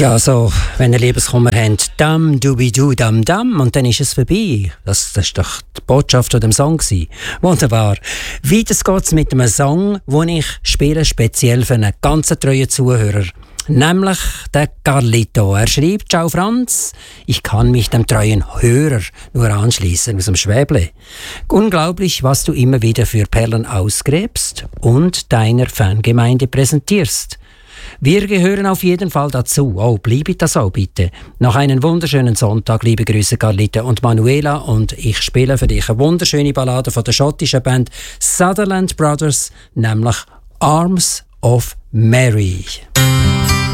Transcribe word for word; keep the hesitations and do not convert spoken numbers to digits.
Ja, so, wenn ihr Liebeskummer habt, dam, dubi-du, dam, dam, und dann ist es vorbei. Das, das ist doch die Botschaft von dem Song gewesen. Wunderbar. Weiter geht's mit einem Song, den ich spiele, speziell für einen ganz treuen Zuhörer. Nämlich der Carlito. Er schreibt: Ciao Franz, ich kann mich dem treuen Hörer nur anschließen aus dem Schwäble. Unglaublich, was du immer wieder für Perlen ausgräbst und deiner Fangemeinde präsentierst. Wir gehören auf jeden Fall dazu. Oh, bleibe das auch bitte. Noch einen wunderschönen Sonntag, liebe Grüße Carlita und Manuela, und ich spiele für dich eine wunderschöne Ballade von der schottischen Band Sutherland Brothers, nämlich Arms of Mary.